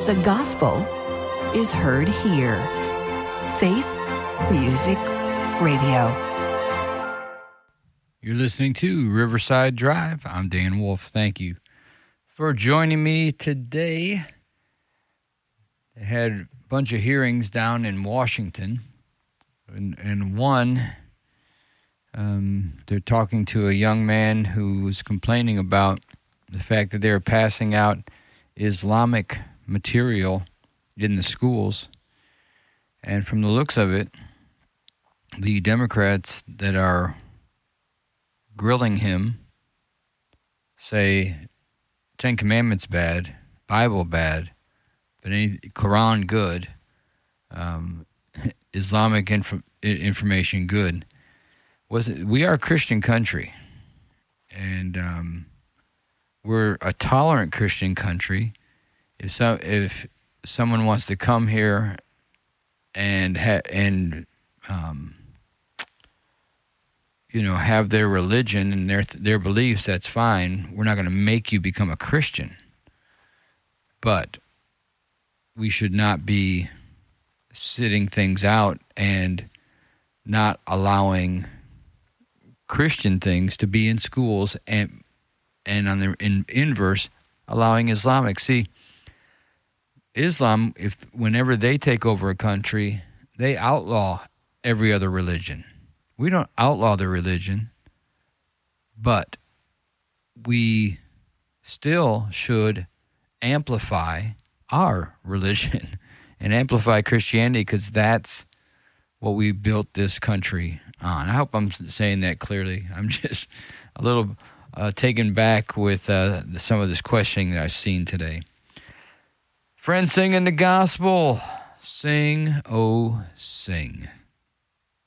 the gospel is heard here. Faith Music Radio. You're listening to Riverside Drive. I'm Dan Wolf. Thank you for joining me today. I had a bunch of hearings down in Washington, and one, they're talking to a young man who was complaining about the fact that they're passing out Islamic material in the schools. And from the looks of it, the Democrats that are grilling him say Ten Commandments bad, Bible bad, but any Quran good, Islamic information good. We are a Christian country, and we're a tolerant Christian country. If someone wants to come here and have their religion and their beliefs, that's fine. We're not going to make you become a Christian. But we should not be sitting things out and not allowing Christian things to be in schools and on the inverse, allowing Islamic. See, Islam, whenever they take over a country, they outlaw every other religion. We don't outlaw the religion, but we still should amplify our religion and amplify Christianity, because that's what we built this country on. I hope I'm saying that clearly. I'm just a little taken back with some of this questioning that I've seen today. Friends, singing the gospel. Sing, oh, sing.